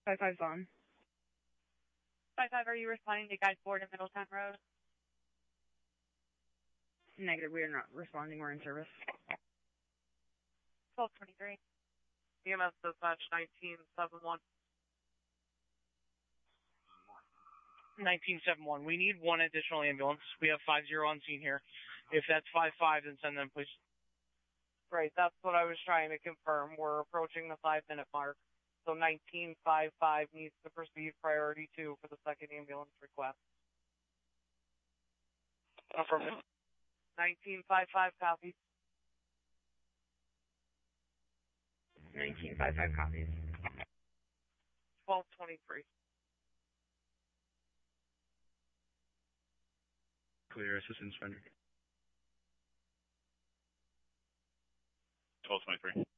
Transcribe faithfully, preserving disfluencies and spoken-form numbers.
five five's on. five five, are you responding to Guide Ford and Middletown Road? Negative, we are not responding. We're in service. twelve twenty-three. E M S dispatch nineteen seven one. nineteen seven one. We need one additional ambulance. We have five zero on scene here. If that's five five, then send them, please. Right, that's what I was trying to confirm. We're approaching the five-minute mark. So nineteen five five needs to proceed priority two for the second ambulance request. Affirmative. nineteen five five copies. nineteen five five copies. twelve twenty-three. Clear assistance rendered. twelve twenty-three.